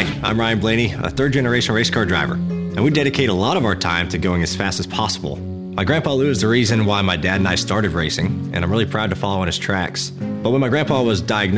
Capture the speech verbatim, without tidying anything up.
Hi, I'm Ryan Blaney, a third-generation race car driver, and we dedicate a lot of our time to going as fast as possible. My grandpa Lou is the reason why my dad and I started racing, and I'm really proud to follow in his tracks. But when my grandpa was diagnosed